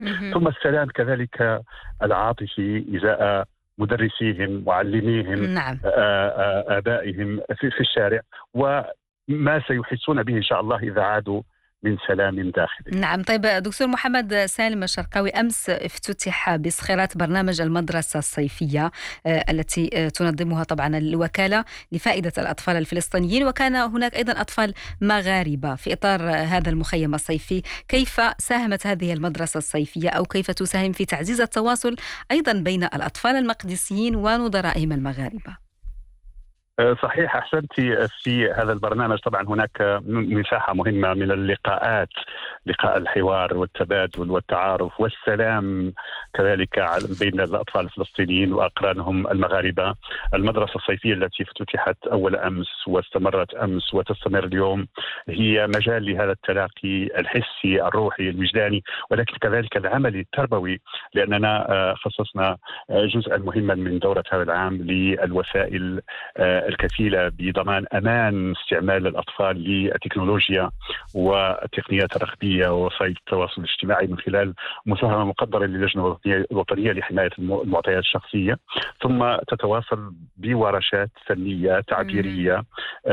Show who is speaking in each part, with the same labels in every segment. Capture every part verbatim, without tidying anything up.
Speaker 1: مهم.
Speaker 2: ثم السلام كذلك العاطفي إزاء مدرسيهم، معلميهم،
Speaker 1: نعم.
Speaker 2: آه، آه، آبائهم في في الشارع، وما سيحسون به إن شاء الله إذا عادوا من سلام داخلي.
Speaker 1: نعم. طيب دكتور محمد سالم الشرقاوي، أمس افتتح بصخيرات برنامج المدرسة الصيفية آه، التي آه، تنظمها طبعا الوكالة لفائدة الأطفال الفلسطينيين، وكان هناك أيضا أطفال مغاربة في إطار آه، هذا المخيم الصيفي. كيف ساهمت هذه المدرسة الصيفية، أو كيف تساهم في تعزيز التواصل أيضا بين الأطفال المقدسيين ونظرائهم المغاربة؟
Speaker 2: صحيح، أحسنت. في هذا البرنامج طبعا هناك مساحة مهمة من اللقاءات، لقاء الحوار والتبادل والتعارف والسلام كذلك بين الأطفال الفلسطينيين وأقرانهم المغاربة. المدرسة الصيفية التي افتتحت أول أمس واستمرت أمس وتستمر اليوم هي مجال لهذا التلاقي الحسي الروحي الوجداني، ولكن كذلك العملي التربوي، لأننا خصصنا جزءا مهما من دورة هذا العام للوسائل الكفيلة بضمان أمان استعمال الأطفال للتكنولوجيا والتقنيات الرقمية ووسائل التواصل الاجتماعي من خلال مساهمة مقدرة للجنة الوطنية لحماية المعطيات الشخصية، ثم تتواصل بورشات فنية تعبيرية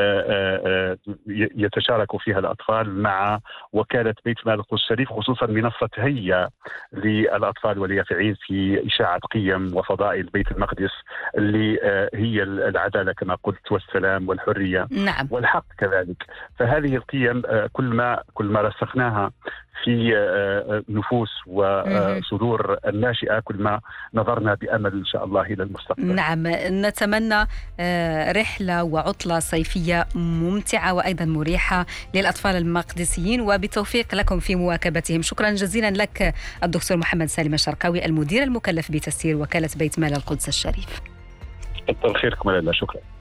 Speaker 2: يتشارك فيها الأطفال مع وكالة بيت مال القدس الشريف، خصوصا منصة هيا للأطفال واليافعين في إشاعة قيم وفضائل بيت المقدس اللي هي العدالة كما قلت والسلام والحرية
Speaker 1: نعم.
Speaker 2: والحق كذلك. فهذه القيم كل ما كل ما رسخناها في نفوس وصدور الناشئة كل ما نظرنا بأمل إن شاء الله إلى المستقبل.
Speaker 1: نعم، نتمنى رحلة وعطلة صيفية ممتعة وأيضا مريحة للأطفال المقدسيين، وبالتوفيق لكم في مواكبتهم. شكرا جزيلا لك الدكتور محمد سالم الشرقاوي، المدير المكلف بتسيير وكالة بيت مال القدس الشريف.
Speaker 2: كتر خيركم. لله، شكرا.